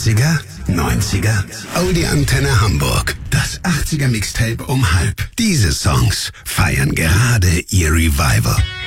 80er, 90er, Oldie Antenne Hamburg. Das 80er Mixtape um halb. Diese Songs feiern gerade ihr Revival.